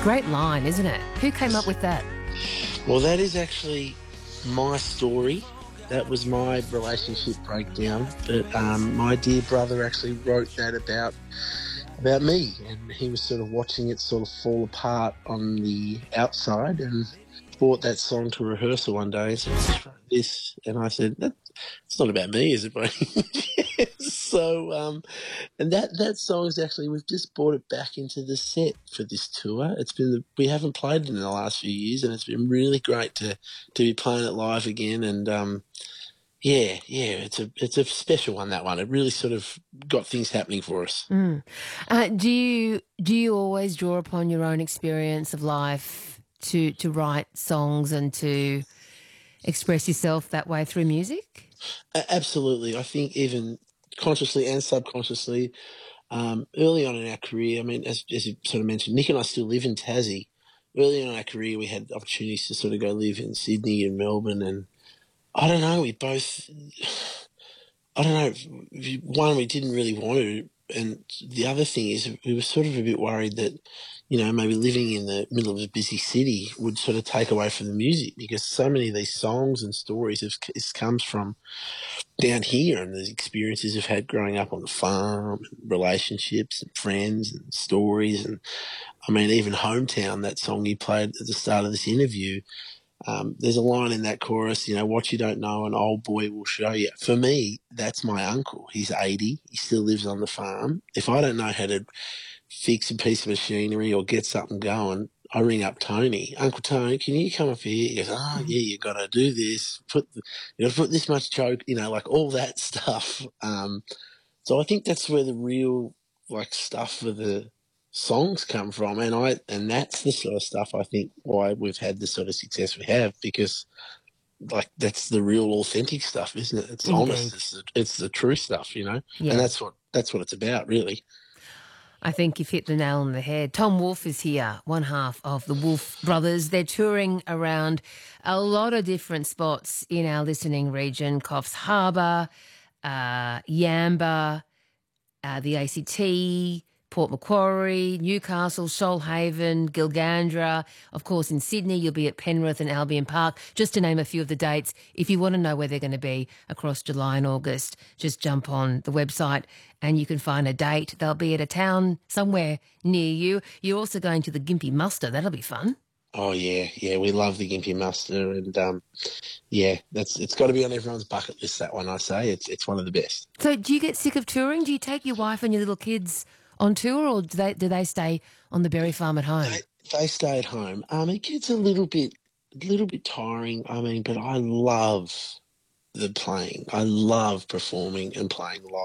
great line, isn't it? Who came up with that? Well, that is actually my story. That was my relationship breakdown. But my dear brother actually wrote that about me, and he was sort of watching it sort of fall apart on the outside, and brought that song to rehearsal one day and said, "Just write this," and I said, "It's not about me, is it, buddy?" So, and that song is actually, we've just brought it back into the set for this tour. We haven't played it in the last few years, and it's been really great to be playing it live again. And yeah, it's a special one, that one. It really sort of got things happening for us. Mm. Do you always draw upon your own experience of life to write songs and to express yourself that way through music? Absolutely. I think even consciously and subconsciously, early on in our career, I mean, as you sort of mentioned, Nick and I still live in Tassie. Early on in our career, we had opportunities to sort of go live in Sydney and Melbourne, and I don't know, I don't know, one, we didn't really want to, and the other thing is we were sort of a bit worried that, maybe living in the middle of a busy city would sort of take away from the music, because so many of these songs and stories comes from down here, and the experiences I've had growing up on the farm, and relationships and friends and stories. And I mean, even Hometown, that song you played at the start of this interview, there's a line in that chorus, what you don't know, an old boy will show you. For me, that's my uncle. He's 80. He still lives on the farm. If I don't know how to fix a piece of machinery or get something going, I ring up Tony. Uncle Tony, can you come up here? He goes, oh, yeah, you got to do this. You got to put this much choke, like all that stuff. So I think that's where the real, stuff for the songs come from. And that's the sort of stuff, I think, why we've had the sort of success we have, because that's the real authentic stuff, isn't it? It's Indeed. honest. It's the true stuff, and Yeah. that's what it's about, really. I think you've hit the nail on the head. Tom Wolfe is here, one half of the Wolfe Brothers. They're touring around a lot of different spots in our listening region: Coffs Harbour, Yamba, the ACT, Port Macquarie, Newcastle, Shoalhaven, Gilgandra. Of course, in Sydney, you'll be at Penrith and Albion Park, just to name a few of the dates. If you want to know where they're going to be across July and August, just jump on the website and you can find a date. They'll be at a town somewhere near you. You're also going to the Gympie Muster. That'll be fun. Oh yeah, we love the Gympie Muster, and yeah, it's got to be on everyone's bucket list. That one, I say, it's one of the best. So do you get sick of touring? Do you take your wife and your little kids on tour, or do they stay on the berry farm at home? They stay at home. It gets a little bit tiring. I mean, but I love the playing. I love performing and playing live.